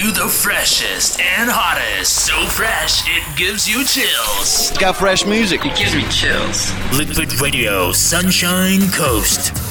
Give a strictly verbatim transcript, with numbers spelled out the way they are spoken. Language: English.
you the freshest and hottest. So fresh, it gives you chills. It's got fresh music. It gives me chills. Liquid Radio, Sunshine Coast.